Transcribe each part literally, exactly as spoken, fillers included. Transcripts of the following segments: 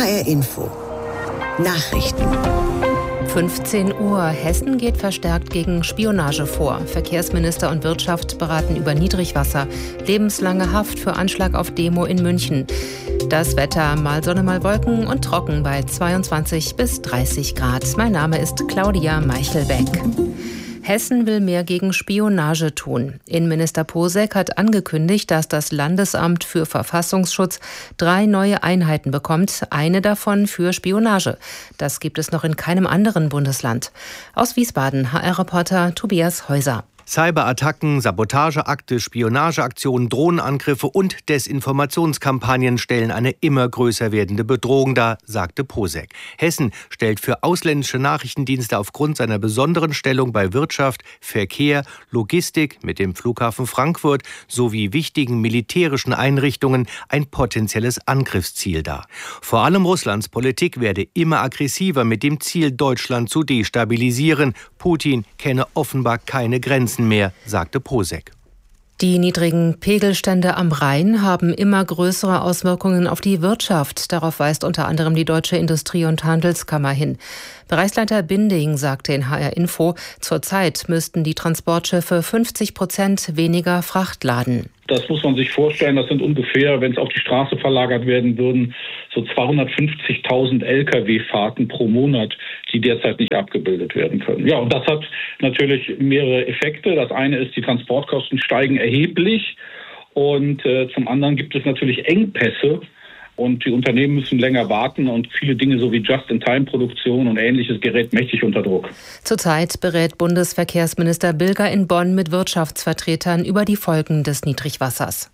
H R Info. Nachrichten. fünfzehn Uhr. Hessen geht verstärkt gegen Spionage vor. Verkehrsminister und Wirtschaft beraten über Niedrigwasser. Lebenslange Haft für Anschlag auf Demo in München. Das Wetter, mal Sonne, mal Wolken und trocken bei zweiundzwanzig bis dreißig Grad. Mein Name ist Claudia Meichelbeck. Hessen will mehr gegen Spionage tun. Innenminister Posek hat angekündigt, dass das Landesamt für Verfassungsschutz drei neue Einheiten bekommt, eine davon für Spionage. Das gibt es noch in keinem anderen Bundesland. Aus Wiesbaden, H R-Reporter Tobias Häuser. Cyberattacken, Sabotageakte, Spionageaktionen, Drohnenangriffe und Desinformationskampagnen stellen eine immer größer werdende Bedrohung dar, sagte Posek. Hessen stellt für ausländische Nachrichtendienste aufgrund seiner besonderen Stellung bei Wirtschaft, Verkehr, Logistik mit dem Flughafen Frankfurt sowie wichtigen militärischen Einrichtungen ein potenzielles Angriffsziel dar. Vor allem Russlands Politik werde immer aggressiver mit dem Ziel, Deutschland zu destabilisieren. Putin kenne offenbar keine Grenzen mehr, sagte Posek. Die niedrigen Pegelstände am Rhein haben immer größere Auswirkungen auf die Wirtschaft. Darauf weist unter anderem die Deutsche Industrie- und Handelskammer hin. Bereichsleiter Binding sagte in H R Info, zurzeit müssten die Transportschiffe fünfzig Prozent weniger Fracht laden. Das muss man sich vorstellen, das sind ungefähr, wenn es auf die Straße verlagert werden würden, so zweihundertfünfzigtausend L K W-Fahrten pro Monat, die derzeit nicht abgebildet werden können. Ja, und das hat natürlich mehrere Effekte. Das eine ist, die Transportkosten steigen erheblich und äh, zum anderen gibt es natürlich Engpässe. Und die Unternehmen müssen länger warten und viele Dinge so wie Just-in-Time-Produktion und Ähnliches gerät mächtig unter Druck. Zurzeit berät Bundesverkehrsminister Bilger in Bonn mit Wirtschaftsvertretern über die Folgen des Niedrigwassers.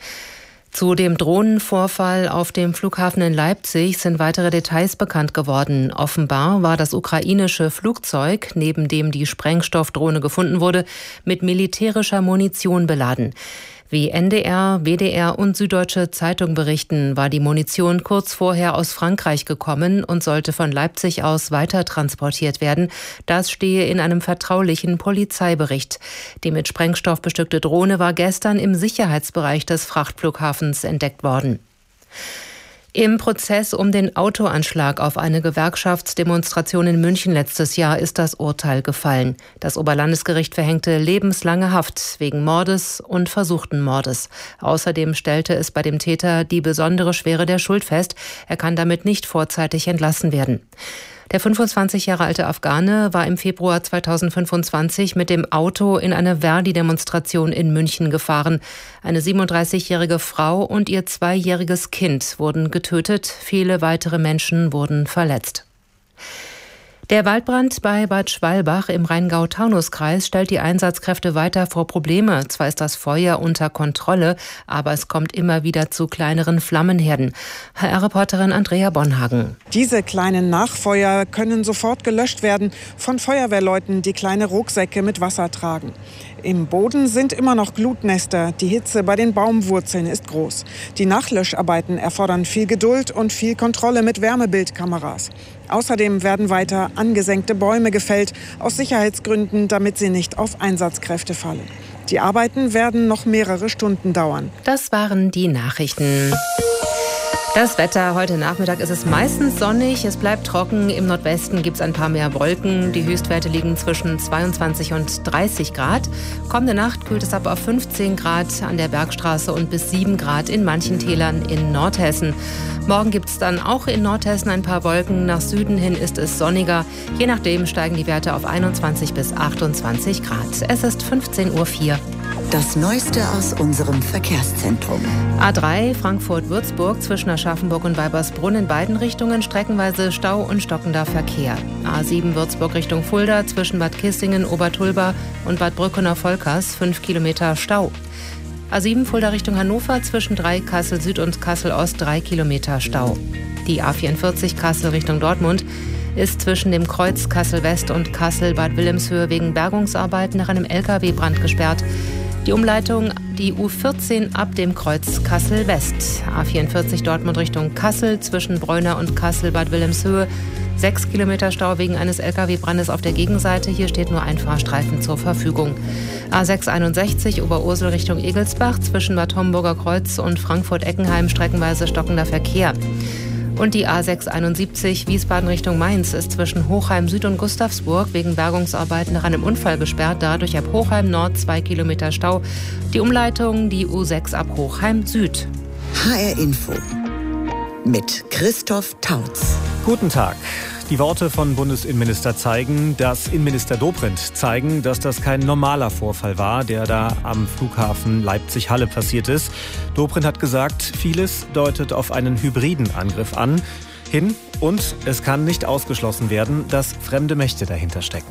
Zu dem Drohnenvorfall auf dem Flughafen in Leipzig sind weitere Details bekannt geworden. Offenbar war das ukrainische Flugzeug, neben dem die Sprengstoffdrohne gefunden wurde, mit militärischer Munition beladen. Wie N D R, W D R und Süddeutsche Zeitung berichten, war die Munition kurz vorher aus Frankreich gekommen und sollte von Leipzig aus weiter transportiert werden. Das stehe in einem vertraulichen Polizeibericht. Die mit Sprengstoff bestückte Drohne war gestern im Sicherheitsbereich des Frachtflughafens entdeckt worden. Im Prozess um den Autoanschlag auf eine Gewerkschaftsdemonstration in München letztes Jahr ist das Urteil gefallen. Das Oberlandesgericht verhängte lebenslange Haft wegen Mordes und versuchten Mordes. Außerdem stellte es bei dem Täter die besondere Schwere der Schuld fest. Er kann damit nicht vorzeitig entlassen werden. Der fünfundzwanzig Jahre alte Afghane war im Februar zweitausendfünfundzwanzig mit dem Auto in eine Verdi-Demonstration in München gefahren. Eine siebenunddreißigjährige Frau und ihr zweijähriges Kind wurden getötet. Viele weitere Menschen wurden verletzt. Der Waldbrand bei Bad Schwalbach im Rheingau-Taunus-Kreis stellt die Einsatzkräfte weiter vor Probleme. Zwar ist das Feuer unter Kontrolle, aber es kommt immer wieder zu kleineren Flammenherden. H R-Reporterin Andrea Bonhagen. Diese kleinen Nachfeuer können sofort gelöscht werden von Feuerwehrleuten, die kleine Rucksäcke mit Wasser tragen. Im Boden sind immer noch Glutnester. Die Hitze bei den Baumwurzeln ist groß. Die Nachlöscharbeiten erfordern viel Geduld und viel Kontrolle mit Wärmebildkameras. Außerdem werden weiter angesenkte Bäume gefällt, aus Sicherheitsgründen, damit sie nicht auf Einsatzkräfte fallen. Die Arbeiten werden noch mehrere Stunden dauern. Das waren die Nachrichten. Das Wetter, heute Nachmittag ist es meistens sonnig, es bleibt trocken. Im Nordwesten gibt es ein paar mehr Wolken. Die Höchstwerte liegen zwischen zweiundzwanzig und dreißig Grad. Kommende Nacht kühlt es ab auf fünfzehn Grad an der Bergstraße und bis sieben Grad in manchen Tälern in Nordhessen. Morgen gibt es dann auch in Nordhessen ein paar Wolken. Nach Süden hin ist es sonniger. Je nachdem steigen die Werte auf einundzwanzig bis achtundzwanzig Grad. Es ist fünfzehn Uhr vier. Das Neueste aus unserem Verkehrszentrum. A drei Frankfurt-Würzburg zwischen Aschaffenburg und Weibersbrunn in beiden Richtungen streckenweise Stau und stockender Verkehr. A sieben Würzburg Richtung Fulda zwischen Bad Kissingen, Obertulba und Bad Brückener-Volkers fünf Kilometer Stau. A sieben Fulda Richtung Hannover zwischen drei Kassel Süd und Kassel Ost drei Kilometer Stau. Die A vierundvierzig Kassel Richtung Dortmund ist zwischen dem Kreuz Kassel West und Kassel Bad Wilhelmshöhe wegen Bergungsarbeiten nach einem L K W-Brand gesperrt. Die Umleitung, die U vierzehn ab dem Kreuz Kassel West. A vierundvierzig Dortmund Richtung Kassel zwischen Bräuner und Kassel Bad Wilhelmshöhe. Sechs Kilometer Stau wegen eines L K W-Brandes auf der Gegenseite. Hier steht nur ein Fahrstreifen zur Verfügung. A sechs einundsechzig Oberursel Richtung Egelsbach zwischen Bad Homburger Kreuz und Frankfurt-Eckenheim streckenweise stockender Verkehr. Und die A sechs einundsiebzig Wiesbaden Richtung Mainz ist zwischen Hochheim Süd und Gustavsburg wegen Bergungsarbeiten nach einem Unfall gesperrt. Dadurch ab Hochheim Nord zwei Kilometer Stau. Die Umleitung die U sechs ab Hochheim Süd. H R Info mit Christoph Tautz. Guten Tag. Die Worte von Bundesinnenminister zeigen, dass Innenminister Dobrindt zeigen, dass das kein normaler Vorfall war, der da am Flughafen Leipzig-Halle passiert ist. Dobrindt hat gesagt, vieles deutet auf einen hybriden Angriff an. Hin und es kann nicht ausgeschlossen werden, dass fremde Mächte dahinter stecken.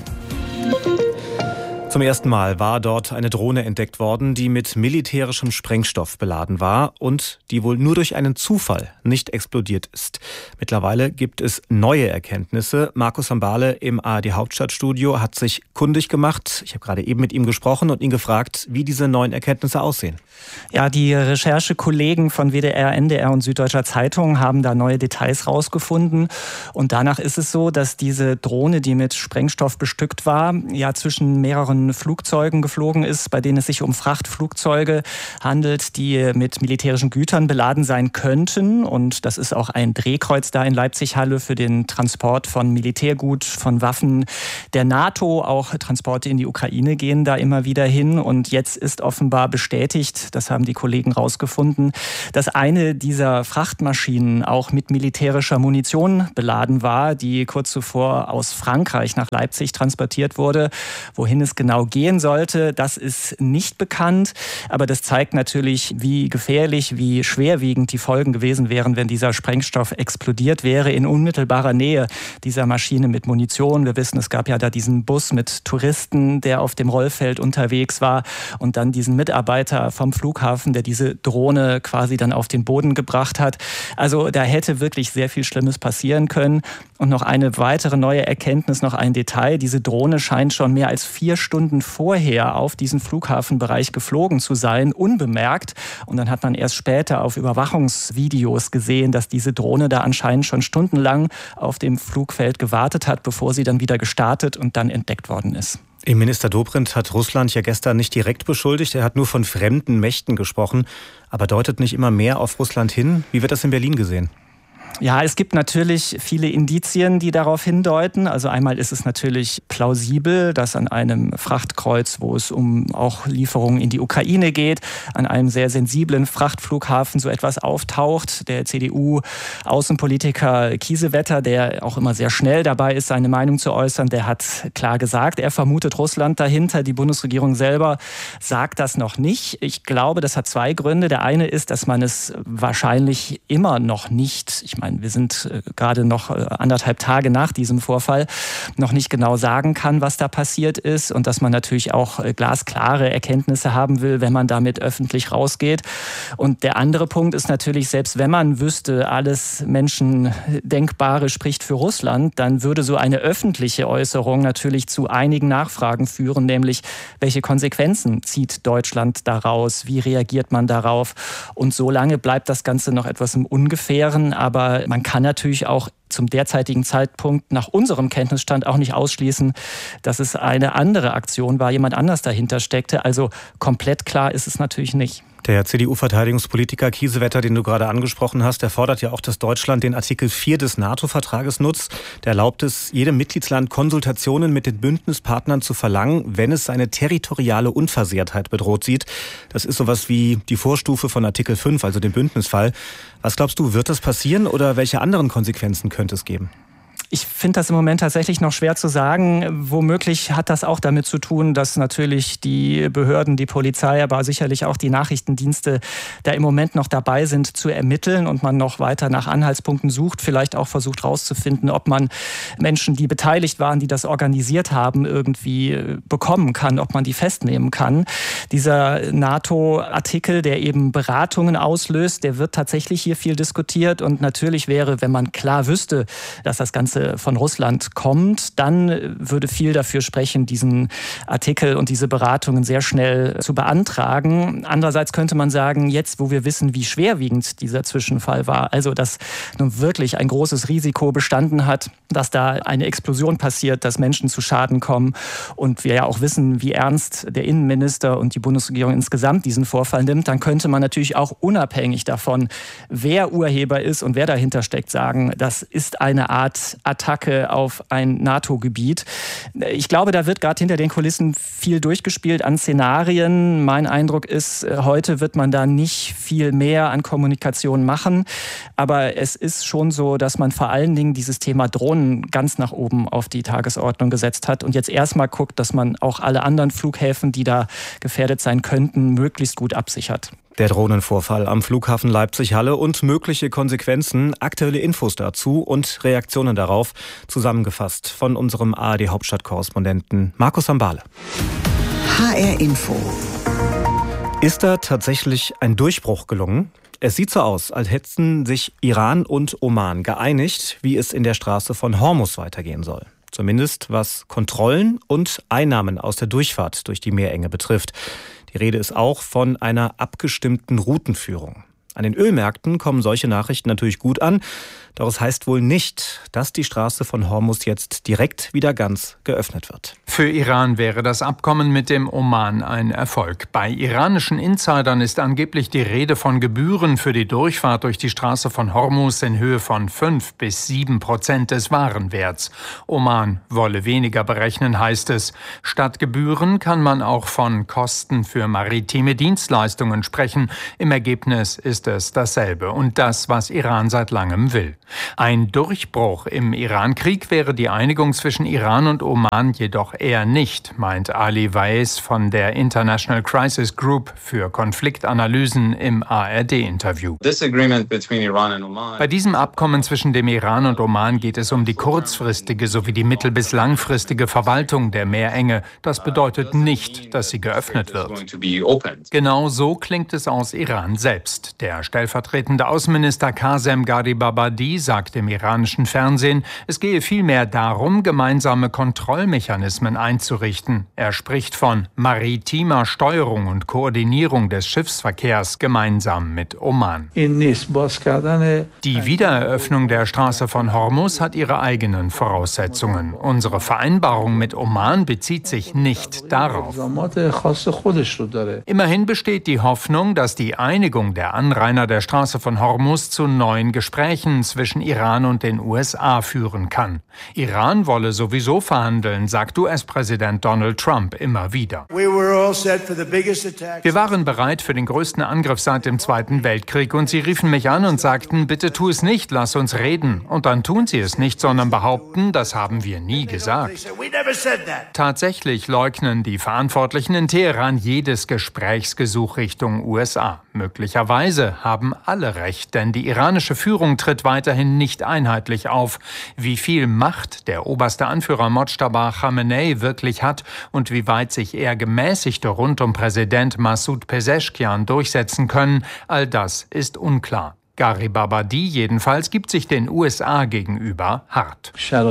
Zum ersten Mal war dort eine Drohne entdeckt worden, die mit militärischem Sprengstoff beladen war und die wohl nur durch einen Zufall nicht explodiert ist. Mittlerweile gibt es neue Erkenntnisse. Markus Hambale im A R D Hauptstadtstudio hat sich kundig gemacht. Ich habe gerade eben mit ihm gesprochen und ihn gefragt, wie diese neuen Erkenntnisse aussehen. Ja, die Recherchekollegen von W D R, N D R und Süddeutscher Zeitung haben da neue Details rausgefunden. Und danach ist es so, dass diese Drohne, die mit Sprengstoff bestückt war, ja zwischen mehreren Flugzeugen geflogen ist, bei denen es sich um Frachtflugzeuge handelt, die mit militärischen Gütern beladen sein könnten. Und das ist auch ein Drehkreuz da in Leipzig-Halle für den Transport von Militärgut, von Waffen der NATO. Auch Transporte in die Ukraine gehen da immer wieder hin. Und jetzt ist offenbar bestätigt, das haben die Kollegen rausgefunden, dass eine dieser Frachtmaschinen auch mit militärischer Munition beladen war, die kurz zuvor aus Frankreich nach Leipzig transportiert wurde. Wohin es genau gehen sollte, das ist nicht bekannt. Aber das zeigt natürlich, wie gefährlich, wie schwerwiegend die Folgen gewesen wären, wenn dieser Sprengstoff explodiert wäre in unmittelbarer Nähe dieser Maschine mit Munition. Wir wissen, es gab ja da diesen Bus mit Touristen, der auf dem Rollfeld unterwegs war und dann diesen Mitarbeiter vom Flughafen, der diese Drohne quasi dann auf den Boden gebracht hat. Also da hätte wirklich sehr viel Schlimmes passieren können. Und noch eine weitere neue Erkenntnis, noch ein Detail. Diese Drohne scheint schon mehr als vier Stunden vorher auf diesen Flughafenbereich geflogen zu sein, unbemerkt. Und dann hat man erst später auf Überwachungsvideos gesehen, dass diese Drohne da anscheinend schon stundenlang auf dem Flugfeld gewartet hat, bevor sie dann wieder gestartet und dann entdeckt worden ist. Innenminister Dobrindt hat Russland ja gestern nicht direkt beschuldigt. Er hat nur von fremden Mächten gesprochen. Aber deutet nicht immer mehr auf Russland hin? Wie wird das in Berlin gesehen? Ja, es gibt natürlich viele Indizien, die darauf hindeuten. Also einmal ist es natürlich plausibel, dass an einem Frachtkreuz, wo es um auch Lieferungen in die Ukraine geht, an einem sehr sensiblen Frachtflughafen so etwas auftaucht. Der C D U-Außenpolitiker Kiesewetter, der auch immer sehr schnell dabei ist, seine Meinung zu äußern, der hat klar gesagt, er vermutet Russland dahinter. Die Bundesregierung selber sagt das noch nicht. Ich glaube, das hat zwei Gründe. Der eine ist, dass man es wahrscheinlich immer noch nicht, ich meine, wir sind gerade noch anderthalb Tage nach diesem Vorfall, noch nicht genau sagen kann, was da passiert ist und dass man natürlich auch glasklare Erkenntnisse haben will, wenn man damit öffentlich rausgeht. Und der andere Punkt ist natürlich, selbst wenn man wüsste, alles Menschendenkbare spricht für Russland, dann würde so eine öffentliche Äußerung natürlich zu einigen Nachfragen führen, nämlich welche Konsequenzen zieht Deutschland daraus, wie reagiert man darauf? Und so lange bleibt das Ganze noch etwas im Ungefähren, aber man kann natürlich auch zum derzeitigen Zeitpunkt nach unserem Kenntnisstand auch nicht ausschließen, dass es eine andere Aktion war, jemand anders dahinter steckte. Also komplett klar ist es natürlich nicht. Der C D U-Verteidigungspolitiker Kiesewetter, den du gerade angesprochen hast, der fordert ja auch, dass Deutschland den Artikel vier des NATO-Vertrages nutzt. Der erlaubt es, jedem Mitgliedsland Konsultationen mit den Bündnispartnern zu verlangen, wenn es seine territoriale Unversehrtheit bedroht sieht. Das ist sowas wie die Vorstufe von Artikel fünf, also dem Bündnisfall. Was glaubst du, wird das passieren oder welche anderen Konsequenzen könnte es geben? Ich finde das im Moment tatsächlich noch schwer zu sagen. Womöglich hat das auch damit zu tun, dass natürlich die Behörden, die Polizei, aber sicherlich auch die Nachrichtendienste da im Moment noch dabei sind zu ermitteln und man noch weiter nach Anhaltspunkten sucht, vielleicht auch versucht herauszufinden, ob man Menschen, die beteiligt waren, die das organisiert haben, irgendwie bekommen kann, ob man die festnehmen kann. Dieser NATO-Artikel, der eben Beratungen auslöst, der wird tatsächlich hier viel diskutiert und natürlich wäre, wenn man klar wüsste, dass das Ganze Ganze von Russland kommt, dann würde viel dafür sprechen, diesen Artikel und diese Beratungen sehr schnell zu beantragen. Andererseits könnte man sagen, jetzt, wo wir wissen, wie schwerwiegend dieser Zwischenfall war, also dass nun wirklich ein großes Risiko bestanden hat, dass da eine Explosion passiert, dass Menschen zu Schaden kommen und wir ja auch wissen, wie ernst der Innenminister und die Bundesregierung insgesamt diesen Vorfall nimmt, dann könnte man natürlich auch unabhängig davon, wer Urheber ist und wer dahinter steckt, sagen, das ist eine Art Attacke auf ein NATO-Gebiet. Ich glaube, da wird gerade hinter den Kulissen viel durchgespielt an Szenarien. Mein Eindruck ist, heute wird man da nicht viel mehr an Kommunikation machen. Aber es ist schon so, dass man vor allen Dingen dieses Thema Drohnen ganz nach oben auf die Tagesordnung gesetzt hat und jetzt erstmal guckt, dass man auch alle anderen Flughäfen, die da gefährdet sein könnten, möglichst gut absichert. Der Drohnenvorfall am Flughafen Leipzig-Halle und mögliche Konsequenzen, aktuelle Infos dazu und Reaktionen darauf, zusammengefasst von unserem A R D-Hauptstadtkorrespondenten Markus Hambale. H R Info. Ist da tatsächlich ein Durchbruch gelungen? Es sieht so aus, als hätten sich Iran und Oman geeinigt, wie es in der Straße von Hormuz weitergehen soll. Zumindest was Kontrollen und Einnahmen aus der Durchfahrt durch die Meerenge betrifft. Die Rede ist auch von einer abgestimmten Routenführung. An den Ölmärkten kommen solche Nachrichten natürlich gut an. Doch es heißt wohl nicht, dass die Straße von Hormuz jetzt direkt wieder ganz geöffnet wird. Für Iran wäre das Abkommen mit dem Oman ein Erfolg. Bei iranischen Insidern ist angeblich die Rede von Gebühren für die Durchfahrt durch die Straße von Hormuz in Höhe von fünf bis sieben Prozent des Warenwerts. Oman wolle weniger berechnen, heißt es. Statt Gebühren kann man auch von Kosten für maritime Dienstleistungen sprechen. Im Ergebnis ist es dasselbe und das, was Iran seit langem will. Ein Durchbruch im Iran-Krieg wäre die Einigung zwischen Iran und Oman jedoch eher nicht, meint Ali Weiss von der International Crisis Group für Konfliktanalysen im A R D-Interview. Bei diesem Abkommen zwischen dem Iran und Oman geht es um die kurzfristige sowie die mittel- bis langfristige Verwaltung der Meerenge. Das bedeutet nicht, dass sie geöffnet wird. Genau so klingt es aus Iran selbst. Der stellvertretende Außenminister Qasem Gharibabadi sagt im iranischen Fernsehen, es gehe vielmehr darum, gemeinsame Kontrollmechanismen einzurichten. Er spricht von maritimer Steuerung und Koordinierung des Schiffsverkehrs gemeinsam mit Oman. Die Wiedereröffnung der Straße von Hormuz hat ihre eigenen Voraussetzungen. Unsere Vereinbarung mit Oman bezieht sich nicht darauf. Immerhin besteht die Hoffnung, dass die Einigung der Anrainer der Straße von Hormuz zu neuen Gesprächen zwischen Iran und den U S A führen kann. Iran wolle sowieso verhandeln, sagt U S-Präsident Donald Trump immer wieder. Wir waren bereit für den größten Angriff seit dem Zweiten Weltkrieg und sie riefen mich an und sagten, bitte tu es nicht, lass uns reden. Und dann tun sie es nicht, sondern behaupten, das haben wir nie gesagt. Tatsächlich leugnen die Verantwortlichen in Teheran jedes Gesprächsgesuch Richtung U S A. Möglicherweise haben alle recht, denn die iranische Führung tritt weiterhin nicht einheitlich auf. Wie viel Macht der oberste Anführer Mojtaba Khamenei wirklich hat und wie weit sich eher Gemäßigte rund um Präsident Massoud Pezeshkian durchsetzen können, all das ist unklar. Gharibabadi jedenfalls gibt sich den U S A gegenüber hart.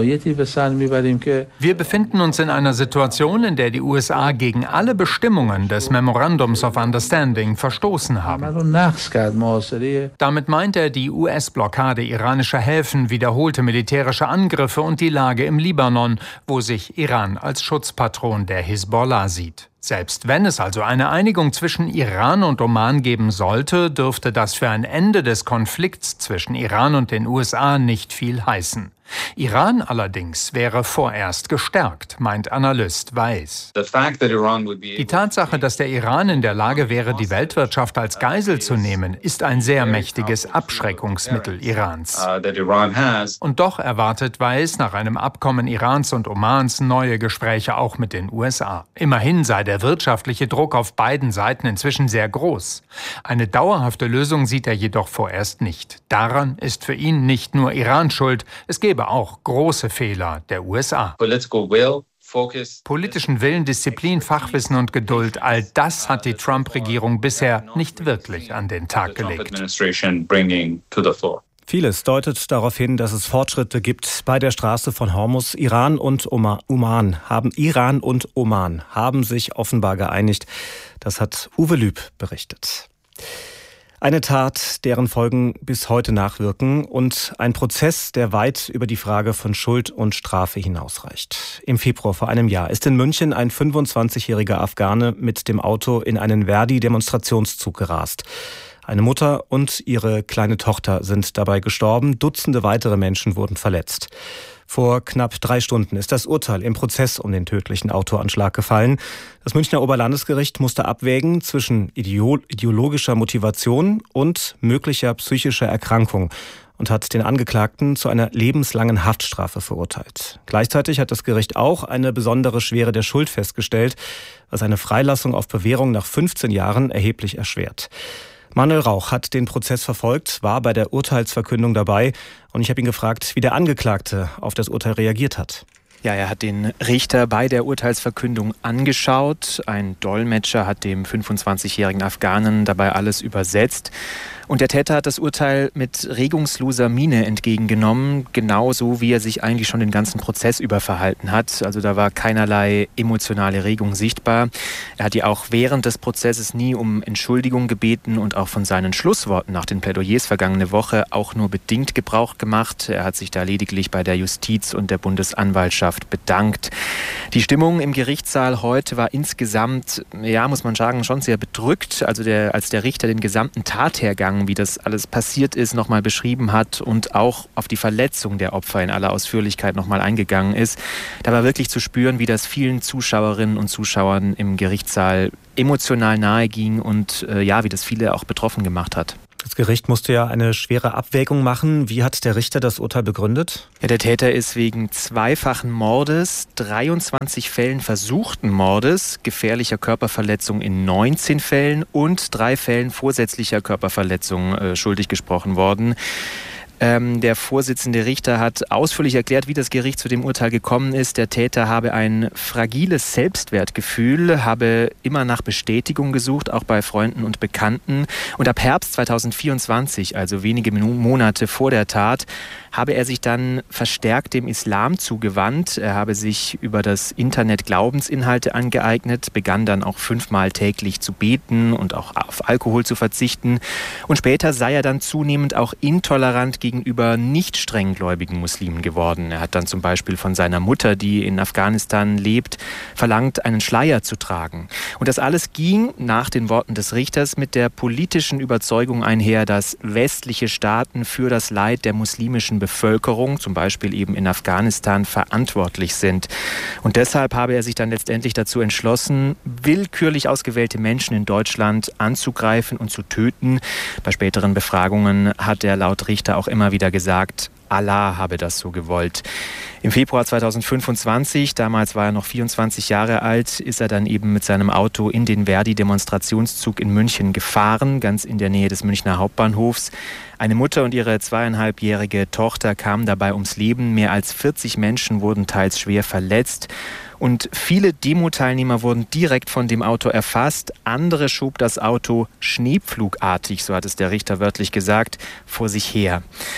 Wir befinden uns in einer Situation, in der die U S A gegen alle Bestimmungen des Memorandums of Understanding verstoßen haben. Damit meint er die U S-Blockade iranischer Häfen, wiederholte militärische Angriffe und die Lage im Libanon, wo sich Iran als Schutzpatron der Hisbollah sieht. Selbst wenn es also eine Einigung zwischen Iran und Oman geben sollte, dürfte das für ein Ende des Konflikts zwischen Iran und den U S A nicht viel heißen. Iran allerdings wäre vorerst gestärkt, meint Analyst Weiss. Die Tatsache, dass der Iran in der Lage wäre, die Weltwirtschaft als Geisel zu nehmen, ist ein sehr mächtiges Abschreckungsmittel Irans. Und doch erwartet Weiss nach einem Abkommen Irans und Omans neue Gespräche auch mit den U S A. Immerhin sei der wirtschaftliche Druck auf beiden Seiten inzwischen sehr groß. Eine dauerhafte Lösung sieht er jedoch vorerst nicht. Daran ist für ihn nicht nur Iran schuld, es gebe auch große Fehler der U S A. Politischen Willen, Disziplin, Fachwissen und Geduld, all das hat die Trump-Regierung bisher nicht wirklich an den Tag gelegt. Vieles deutet darauf hin, dass es Fortschritte gibt bei der Straße von Hormuz. Iran und Oman haben, Iran und Oman haben sich offenbar geeinigt. Das hat Uwe Lüb berichtet. Eine Tat, deren Folgen bis heute nachwirken und ein Prozess, der weit über die Frage von Schuld und Strafe hinausreicht. Im Februar vor einem Jahr ist in München ein fünfundzwanzigjähriger Afghane mit dem Auto in einen Verdi-Demonstrationszug gerast. Eine Mutter und ihre kleine Tochter sind dabei gestorben. Dutzende weitere Menschen wurden verletzt. Vor knapp drei Stunden ist das Urteil im Prozess um den tödlichen Autoanschlag gefallen. Das Münchner Oberlandesgericht musste abwägen zwischen ideologischer Motivation und möglicher psychischer Erkrankung und hat den Angeklagten zu einer lebenslangen Haftstrafe verurteilt. Gleichzeitig hat das Gericht auch eine besondere Schwere der Schuld festgestellt, was eine Freilassung auf Bewährung nach fünfzehn Jahren erheblich erschwert. Manuel Rauch hat den Prozess verfolgt, war bei der Urteilsverkündung dabei und ich habe ihn gefragt, wie der Angeklagte auf das Urteil reagiert hat. Ja, er hat den Richter bei der Urteilsverkündung angeschaut. Ein Dolmetscher hat dem fünfundzwanzigjährigen Afghanen dabei alles übersetzt. Und der Täter hat das Urteil mit regungsloser Miene entgegengenommen, genauso wie er sich eigentlich schon den ganzen Prozess über verhalten hat. Also da war keinerlei emotionale Regung sichtbar. Er hat die auch während des Prozesses nie um Entschuldigung gebeten und auch von seinen Schlussworten nach den Plädoyers vergangene Woche auch nur bedingt Gebrauch gemacht. Er hat sich da lediglich bei der Justiz und der Bundesanwaltschaft bedankt. Die Stimmung im Gerichtssaal heute war insgesamt, ja, muss man sagen, schon sehr bedrückt. Also der, als der Richter den gesamten Tathergang, wie das alles passiert ist, nochmal beschrieben hat und auch auf die Verletzung der Opfer in aller Ausführlichkeit nochmal eingegangen ist. Da war wirklich zu spüren, wie das vielen Zuschauerinnen und Zuschauern im Gerichtssaal emotional nahe ging und äh, ja, wie das viele auch betroffen gemacht hat. Das Gericht musste ja eine schwere Abwägung machen. Wie hat der Richter das Urteil begründet? Ja, der Täter ist wegen zweifachen Mordes, dreiundzwanzig Fällen versuchten Mordes, gefährlicher Körperverletzung in neunzehn Fällen und drei Fällen vorsätzlicher Körperverletzung äh, schuldig gesprochen worden. Ähm, der Vorsitzende Richter hat ausführlich erklärt, wie das Gericht zu dem Urteil gekommen ist. Der Täter habe ein fragiles Selbstwertgefühl, habe immer nach Bestätigung gesucht, auch bei Freunden und Bekannten. Und ab Herbst zweitausendvierundzwanzig, also wenige Monate vor der Tat, habe er sich dann verstärkt dem Islam zugewandt. Er habe sich über das Internet Glaubensinhalte angeeignet, begann dann auch fünfmal täglich zu beten und auch auf Alkohol zu verzichten. Und später sei er dann zunehmend auch intolerant gegenüber nicht strenggläubigen Muslimen geworden. Er hat dann zum Beispiel von seiner Mutter, die in Afghanistan lebt, verlangt, einen Schleier zu tragen. Und das alles ging, nach den Worten des Richters, mit der politischen Überzeugung einher, dass westliche Staaten für das Leid der muslimischen Bevölkerung, zum Beispiel eben in Afghanistan, verantwortlich sind. Und deshalb habe er sich dann letztendlich dazu entschlossen, willkürlich ausgewählte Menschen in Deutschland anzugreifen und zu töten. Bei späteren Befragungen hat er laut Richter auch immer wieder gesagt, Allah habe das so gewollt. Im Februar zweitausendfünfundzwanzig, damals war er noch vierundzwanzig Jahre alt, ist er dann eben mit seinem Auto in den Verdi-Demonstrationszug in München gefahren, ganz in der Nähe des Münchner Hauptbahnhofs. Eine Mutter und ihre zweieinhalbjährige Tochter kamen dabei ums Leben. Mehr als vierzig Menschen wurden teils schwer verletzt. Und viele Demo-Teilnehmer wurden direkt von dem Auto erfasst. Andere schob das Auto schneepflugartig, so hat es der Richter wörtlich gesagt, vor sich her.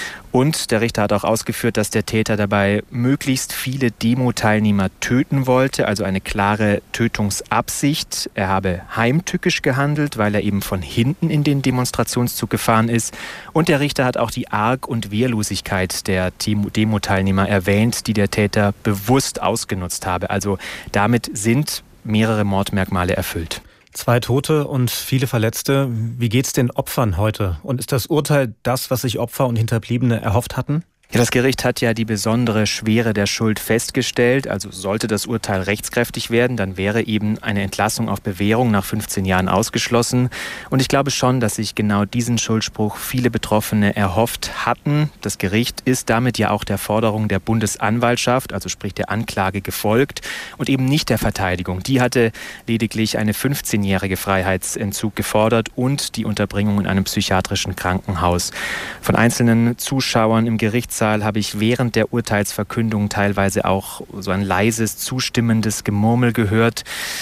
Und der Richter hat auch ausgeführt, dass der Täter dabei möglichst viele Demo-Teilnehmer töten wollte, also eine klare Tötungsabsicht. Er habe heimtückisch gehandelt, weil er eben von hinten in den Demonstrationszug gefahren ist. Und der Richter hat auch die Arg- und Wehrlosigkeit der Demo-Teilnehmer erwähnt, die der Täter bewusst ausgenutzt habe. Also damit sind mehrere Mordmerkmale erfüllt. Zwei Tote und viele Verletzte. Wie geht's den Opfern heute? Und ist das Urteil das, was sich Opfer und Hinterbliebene erhofft hatten? Ja, das Gericht hat ja die besondere Schwere der Schuld festgestellt. Also sollte das Urteil rechtskräftig werden, dann wäre eben eine Entlassung auf Bewährung nach fünfzehn Jahren ausgeschlossen. Und ich glaube schon, dass sich genau diesen Schuldspruch viele Betroffene erhofft hatten. Das Gericht ist damit ja auch der Forderung der Bundesanwaltschaft, also sprich der Anklage, gefolgt und eben nicht der Verteidigung. Die hatte lediglich eine fünfzehnjährige Freiheitsentzug gefordert und die Unterbringung in einem psychiatrischen Krankenhaus. Von einzelnen Zuschauern im Gerichtssaal habe ich während der Urteilsverkündung teilweise auch so ein leises, zustimmendes Gemurmel gehört.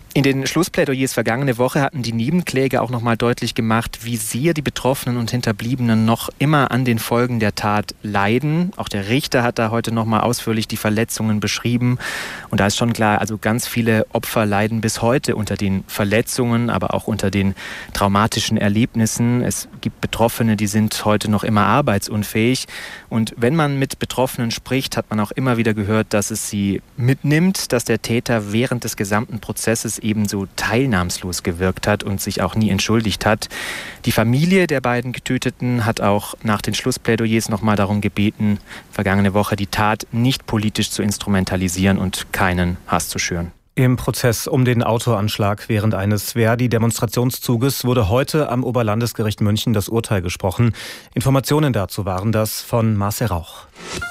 In den Schlussplädoyers vergangene Woche hatten die Nebenkläger auch nochmal deutlich gemacht, wie sehr die Betroffenen und Hinterbliebenen noch immer an den Folgen der Tat leiden. Auch der Richter hat da heute nochmal ausführlich die Verletzungen beschrieben. Und da ist schon klar, also ganz viele Opfer leiden bis heute unter den Verletzungen, aber auch unter den traumatischen Erlebnissen. Es gibt Betroffene, die sind heute noch immer arbeitsunfähig. Und wenn man mit Betroffenen spricht, hat man auch immer wieder gehört, dass es sie mitnimmt, dass der Täter während des gesamten Prozesses ebenso teilnahmslos gewirkt hat und sich auch nie entschuldigt hat. Die Familie der beiden Getöteten hat auch nach den Schlussplädoyers nochmal darum gebeten, vergangene Woche die Tat nicht politisch zu instrumentalisieren und keinen Hass zu schüren. Im Prozess um den Autoanschlag während eines Verdi-Demonstrationszuges wurde heute am Oberlandesgericht München das Urteil gesprochen. Informationen dazu waren das von Marcel Rauch.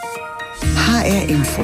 H R Info.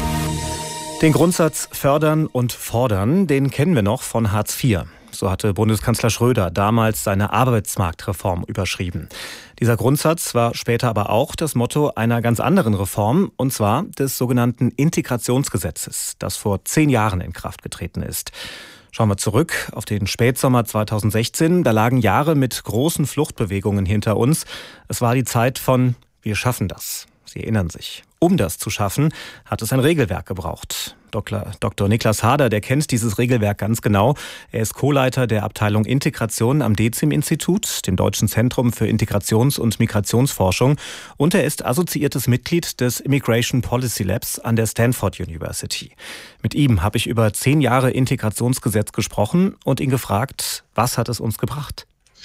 Den Grundsatz fördern und fordern, den kennen wir noch von Hartz vier. So hatte Bundeskanzler Schröder damals seine Arbeitsmarktreform überschrieben. Dieser Grundsatz war später aber auch das Motto einer ganz anderen Reform, und zwar des sogenannten Integrationsgesetzes, das vor zehn Jahren in Kraft getreten ist. Schauen wir zurück auf den Spätsommer zweitausendsechzehn. Da lagen Jahre mit großen Fluchtbewegungen hinter uns. Es war die Zeit von "Wir schaffen das". Sie erinnern sich. Um das zu schaffen, hat es ein Regelwerk gebraucht. Doktor Doktor Niklas Harder, der kennt dieses Regelwerk ganz genau. Er ist Co-Leiter der Abteilung Integration am D E Z I M-Institut, dem Deutschen Zentrum für Integrations- und Migrationsforschung. Und er ist assoziiertes Mitglied des Immigration Policy Labs an der Stanford University. Mit ihm habe ich über zehn Jahre Integrationsgesetz gesprochen und ihn gefragt, was hat es uns gebracht?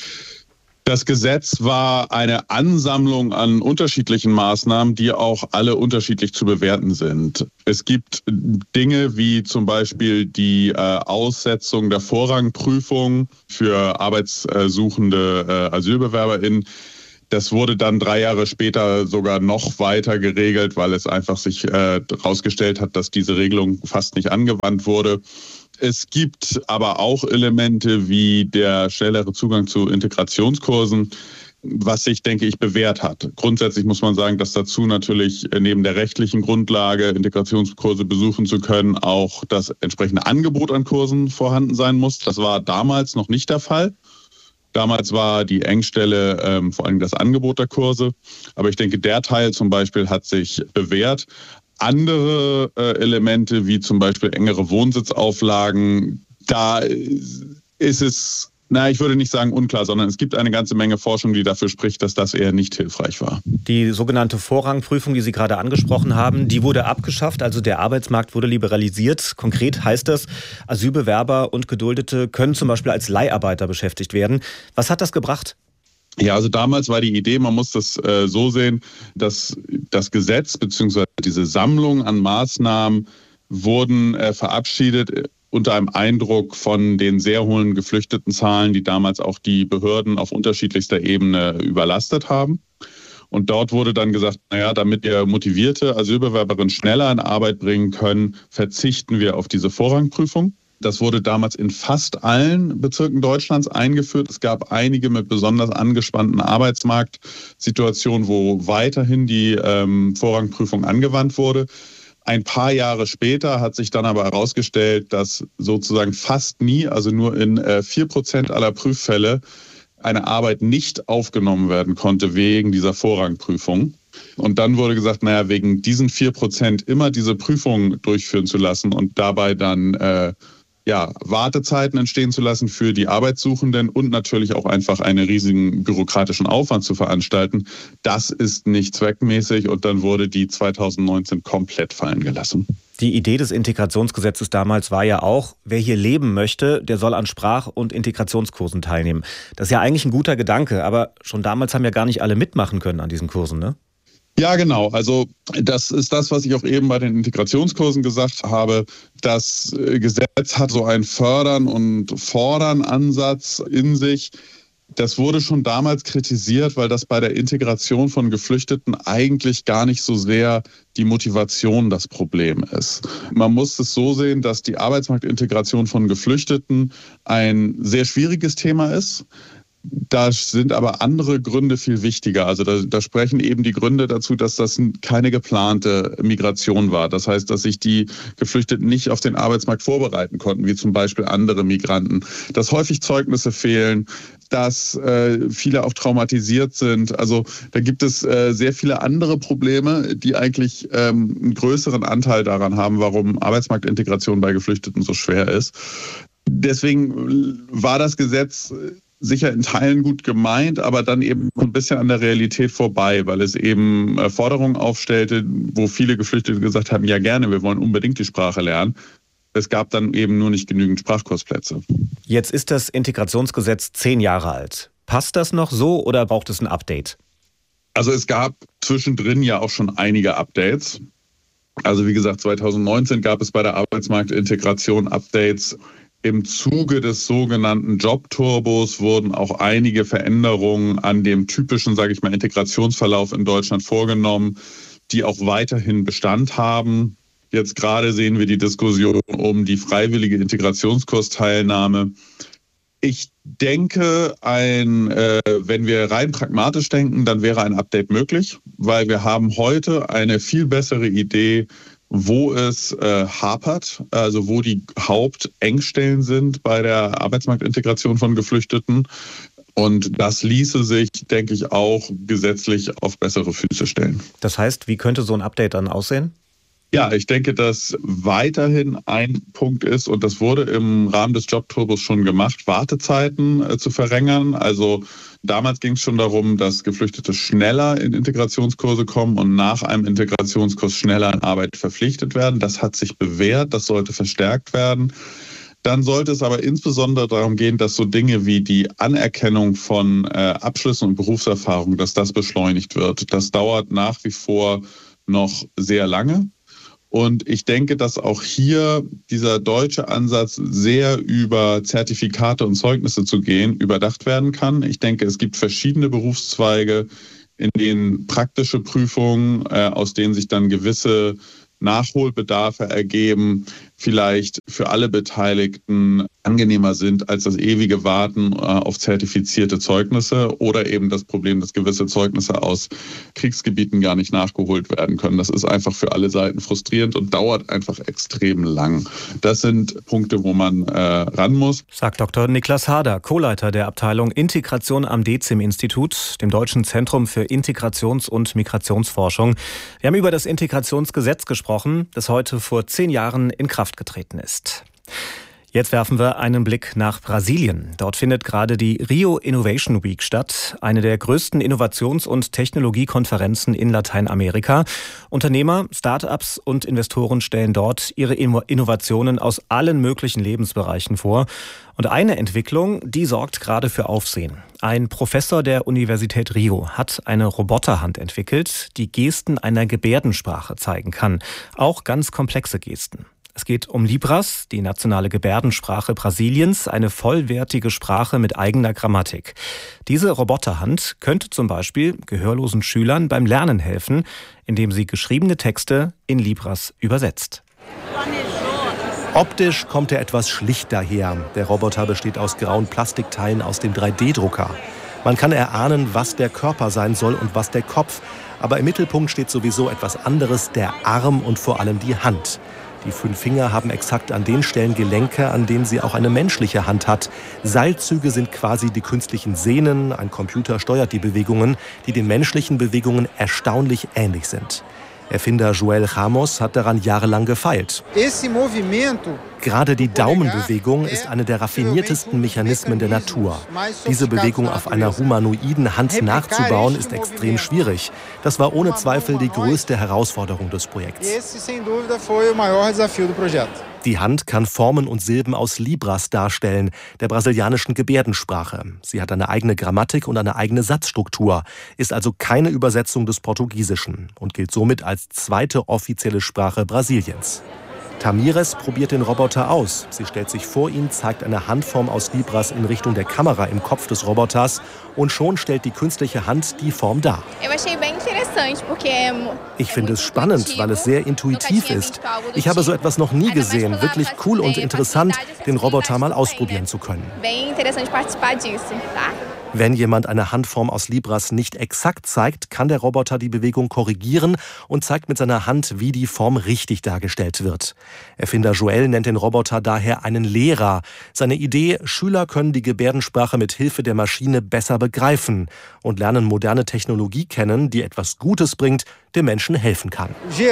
Das Gesetz war eine Ansammlung an unterschiedlichen Maßnahmen, die auch alle unterschiedlich zu bewerten sind. Es gibt Dinge wie zum Beispiel die äh, Aussetzung der Vorrangprüfung für arbeitssuchende äh, AsylbewerberInnen. Das wurde dann drei Jahre später sogar noch weiter geregelt, weil es einfach sich äh, herausgestellt hat, dass diese Regelung fast nicht angewandt wurde. Es gibt aber auch Elemente wie der schnellere Zugang zu Integrationskursen, was sich, denke ich, bewährt hat. Grundsätzlich muss man sagen, dass dazu natürlich neben der rechtlichen Grundlage, Integrationskurse besuchen zu können, auch das entsprechende Angebot an Kursen vorhanden sein muss. Das war damals noch nicht der Fall. Damals war die Engstelle ähm, vor allem das Angebot der Kurse. Aber ich denke, der Teil zum Beispiel hat sich bewährt. Andere äh, Elemente, wie zum Beispiel engere Wohnsitzauflagen, da ist es, na, ich würde nicht sagen unklar, sondern es gibt eine ganze Menge Forschung, die dafür spricht, dass das eher nicht hilfreich war. Die sogenannte Vorrangprüfung, die Sie gerade angesprochen haben, die wurde abgeschafft, also der Arbeitsmarkt wurde liberalisiert. Konkret heißt das, Asylbewerber und Geduldete können zum Beispiel als Leiharbeiter beschäftigt werden. Was hat das gebracht? Ja, also damals war die Idee, man muss das äh, so sehen, dass das Gesetz bzw. diese Sammlung an Maßnahmen wurden äh, verabschiedet unter einem Eindruck von den sehr hohen Geflüchtetenzahlen, die damals auch die Behörden auf unterschiedlichster Ebene überlastet haben. Und dort wurde dann gesagt, naja, damit wir motivierte Asylbewerberinnen schneller in Arbeit bringen können, verzichten wir auf diese Vorrangprüfung. Das wurde damals in fast allen Bezirken Deutschlands eingeführt. Es gab einige mit besonders angespannten Arbeitsmarktsituationen, wo weiterhin die ähm, Vorrangprüfung angewandt wurde. Ein paar Jahre später hat sich dann aber herausgestellt, dass sozusagen fast nie, also nur in äh, vier Prozent aller Prüffälle, eine Arbeit nicht aufgenommen werden konnte wegen dieser Vorrangprüfung. Und dann wurde gesagt, naja, wegen diesen vier Prozent immer diese Prüfung durchführen zu lassen und dabei dann äh, ja, Wartezeiten entstehen zu lassen für die Arbeitssuchenden und natürlich auch einfach einen riesigen bürokratischen Aufwand zu veranstalten, das ist nicht zweckmäßig und dann wurde die zweitausendneunzehn komplett fallen gelassen. Die Idee des Integrationsgesetzes damals war ja auch, wer hier leben möchte, der soll an Sprach- und Integrationskursen teilnehmen. Das ist ja eigentlich ein guter Gedanke, aber schon damals haben ja gar nicht alle mitmachen können an diesen Kursen, ne? Ja, genau. Also das ist das, was ich auch eben bei den Integrationskursen gesagt habe. Das Gesetz hat so einen Fördern- und Fordern-Ansatz in sich. Das wurde schon damals kritisiert, weil das bei der Integration von Geflüchteten eigentlich gar nicht so sehr die Motivation das Problem ist. Man muss es so sehen, dass die Arbeitsmarktintegration von Geflüchteten ein sehr schwieriges Thema ist, Da sind aber andere Gründe viel wichtiger. Also da, da sprechen eben die Gründe dazu, dass das keine geplante Migration war. Das heißt, dass sich die Geflüchteten nicht auf den Arbeitsmarkt vorbereiten konnten, wie zum Beispiel andere Migranten. Dass häufig Zeugnisse fehlen, dass äh, viele auch traumatisiert sind. Also da gibt es äh, sehr viele andere Probleme, die eigentlich ähm, einen größeren Anteil daran haben, warum Arbeitsmarktintegration bei Geflüchteten so schwer ist. Deswegen war das Gesetz sicher in Teilen gut gemeint, aber dann eben ein bisschen an der Realität vorbei, weil es eben Forderungen aufstellte, wo viele Geflüchtete gesagt haben, ja gerne, wir wollen unbedingt die Sprache lernen. Es gab dann eben nur nicht genügend Sprachkursplätze. Jetzt ist das Integrationsgesetz zehn Jahre alt. Passt das noch so oder braucht es ein Update? Also es gab zwischendrin ja auch schon einige Updates. Also wie gesagt, zwanzig neunzehn gab es bei der Arbeitsmarktintegration Updates. Im Zuge des sogenannten Jobturbos wurden auch einige Veränderungen an dem typischen, sage ich mal, Integrationsverlauf in Deutschland vorgenommen, die auch weiterhin Bestand haben. Jetzt gerade sehen wir die Diskussion um die freiwillige Integrationskursteilnahme. Ich denke, ein, äh, wenn wir rein pragmatisch denken, dann wäre ein Update möglich, weil wir haben heute eine viel bessere Idee, wo es äh, hapert, also wo die Hauptengstellen sind bei der Arbeitsmarktintegration von Geflüchteten. Und das ließe sich, denke ich, auch gesetzlich auf bessere Füße stellen. Das heißt, wie könnte so ein Update dann aussehen? Ja, ich denke, dass weiterhin ein Punkt ist, und das wurde im Rahmen des Jobturbos schon gemacht, Wartezeiten äh, zu verringern. Also damals ging es schon darum, dass Geflüchtete schneller in Integrationskurse kommen und nach einem Integrationskurs schneller in Arbeit verpflichtet werden. Das hat sich bewährt, das sollte verstärkt werden. Dann sollte es aber insbesondere darum gehen, dass so Dinge wie die Anerkennung von äh, Abschlüssen und Berufserfahrung, dass das beschleunigt wird. Das dauert nach wie vor noch sehr lange. Und ich denke, dass auch hier dieser deutsche Ansatz, sehr über Zertifikate und Zeugnisse zu gehen, überdacht werden kann. Ich denke, es gibt verschiedene Berufszweige, in denen praktische Prüfungen, äh, aus denen sich dann gewisse Nachholbedarfe ergeben, vielleicht für alle Beteiligten angenehmer sind als das ewige Warten auf zertifizierte Zeugnisse oder eben das Problem, dass gewisse Zeugnisse aus Kriegsgebieten gar nicht nachgeholt werden können. Das ist einfach für alle Seiten frustrierend und dauert einfach extrem lang. Das sind Punkte, wo man äh, ran muss. Sagt Doktor Niklas Harder, Co-Leiter der Abteilung Integration am D E Z I M-Institut, dem Deutschen Zentrum für Integrations- und Migrationsforschung. Wir haben über das Integrationsgesetz gesprochen, das heute vor zehn Jahren in Kraft getreten ist. Jetzt werfen wir einen Blick nach Brasilien. Dort findet gerade die Rio Innovation Week statt, eine der größten Innovations- und Technologiekonferenzen in Lateinamerika. Unternehmer, Start-ups und Investoren stellen dort ihre Innovationen aus allen möglichen Lebensbereichen vor. Und eine Entwicklung, die sorgt gerade für Aufsehen. Ein Professor der Universität Rio hat eine Roboterhand entwickelt, die Gesten einer Gebärdensprache zeigen kann. Auch ganz komplexe Gesten. Es geht um Libras, die nationale Gebärdensprache Brasiliens, eine vollwertige Sprache mit eigener Grammatik. Diese Roboterhand könnte zum Beispiel gehörlosen Schülern beim Lernen helfen, indem sie geschriebene Texte in Libras übersetzt. Optisch kommt er etwas schlicht daher. Der Roboter besteht aus grauen Plastikteilen aus dem drei D Drucker. Man kann erahnen, was der Körper sein soll und was der Kopf. Aber im Mittelpunkt steht sowieso etwas anderes, der Arm und vor allem die Hand. Die fünf Finger haben exakt an den Stellen Gelenke, an denen sie auch eine menschliche Hand hat. Seilzüge sind quasi die künstlichen Sehnen. Ein Computer steuert die Bewegungen, die den menschlichen Bewegungen erstaunlich ähnlich sind. Erfinder Joel Ramos hat daran jahrelang gefeilt. Gerade die Daumenbewegung ist eine der raffiniertesten Mechanismen der Natur. Diese Bewegung auf einer humanoiden Hand nachzubauen, ist extrem schwierig. Das war ohne Zweifel die größte Herausforderung des Projekts. Die Hand kann Formen und Silben aus Libras darstellen, der brasilianischen Gebärdensprache. Sie hat eine eigene Grammatik und eine eigene Satzstruktur, ist also keine Übersetzung des Portugiesischen und gilt somit als zweite offizielle Sprache Brasiliens. Tamires probiert den Roboter aus. Sie stellt sich vor ihn, zeigt eine Handform aus Libras in Richtung der Kamera im Kopf des Roboters und schon stellt die künstliche Hand die Form dar. Ich finde es spannend, weil es sehr intuitiv ist. Ich habe so etwas noch nie gesehen. Wirklich cool und interessant, den Roboter mal ausprobieren zu können. Wenn jemand eine Handform aus Libras nicht exakt zeigt, kann der Roboter die Bewegung korrigieren und zeigt mit seiner Hand, wie die Form richtig dargestellt wird. Erfinder Joel nennt den Roboter daher einen Lehrer. Seine Idee, Schüler können die Gebärdensprache mit Hilfe der Maschine besser begreifen und lernen moderne Technologie kennen, die etwas Gutes bringt, dem Menschen helfen kann.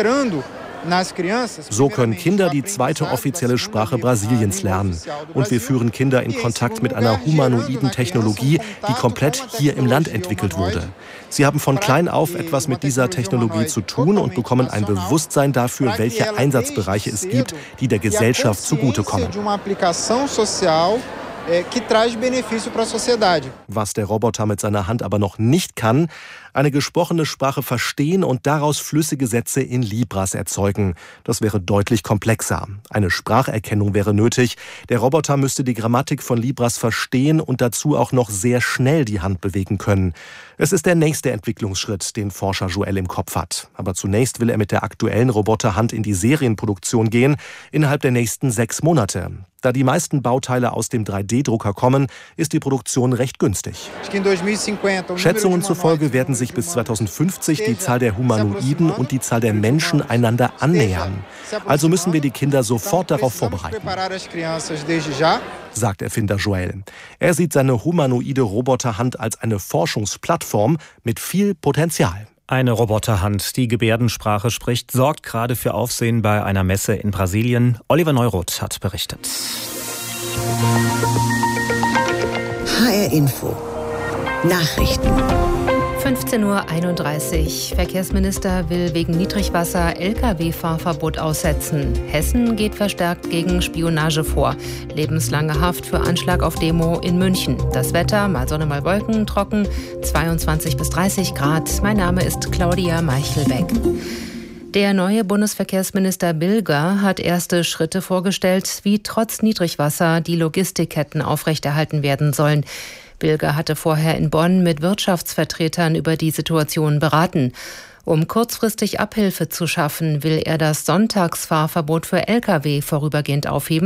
So können Kinder die zweite offizielle Sprache Brasiliens lernen. Und wir führen Kinder in Kontakt mit einer humanoiden Technologie, die komplett hier im Land entwickelt wurde. Sie haben von klein auf etwas mit dieser Technologie zu tun und bekommen ein Bewusstsein dafür, welche Einsatzbereiche es gibt, die der Gesellschaft zugutekommen. Was der Roboter mit seiner Hand aber noch nicht kann, eine gesprochene Sprache verstehen und daraus flüssige Sätze in Libras erzeugen. Das wäre deutlich komplexer. Eine Spracherkennung wäre nötig. Der Roboter müsste die Grammatik von Libras verstehen und dazu auch noch sehr schnell die Hand bewegen können. Es ist der nächste Entwicklungsschritt, den Forscher Joel im Kopf hat. Aber zunächst will er mit der aktuellen Roboterhand in die Serienproduktion gehen, innerhalb der nächsten sechs Monate. Da die meisten Bauteile aus dem drei D Drucker kommen, ist die Produktion recht günstig. Schätzungen zufolge werden sich bis zweitausendfünfzig die Zahl der Humanoiden und die Zahl der Menschen einander annähern. Also müssen wir die Kinder sofort darauf vorbereiten, sagt Erfinder Joel. Er sieht seine humanoide Roboterhand als eine Forschungsplattform mit viel Potenzial. Eine Roboterhand, die Gebärdensprache spricht, sorgt gerade für Aufsehen bei einer Messe in Brasilien. Oliver Neuroth hat berichtet. H R Info Nachrichten. fünfzehn Uhr einunddreißig. Verkehrsminister will wegen Niedrigwasser L K W-Fahrverbot aussetzen. Hessen geht verstärkt gegen Spionage vor. Lebenslange Haft für Anschlag auf Demo in München. Das Wetter, mal Sonne, mal Wolken, trocken, zweiundzwanzig bis dreißig Grad. Mein Name ist Claudia Meichelbeck. Der neue Bundesverkehrsminister Bilger hat erste Schritte vorgestellt, wie trotz Niedrigwasser die Logistikketten aufrechterhalten werden sollen. Bilger hatte vorher in Bonn mit Wirtschaftsvertretern über die Situation beraten. Um kurzfristig Abhilfe zu schaffen, will er das Sonntagsfahrverbot für L K W vorübergehend aufheben.